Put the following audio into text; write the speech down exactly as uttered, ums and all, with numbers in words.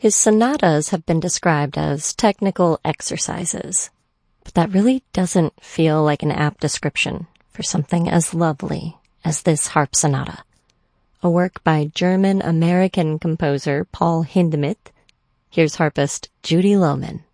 His sonatas have been described as technical exercises, but that really doesn't feel like an apt description for something as lovely as this harp sonata, a work by German-American composer Paul Hindemith. Here's harpist Judy Lohman.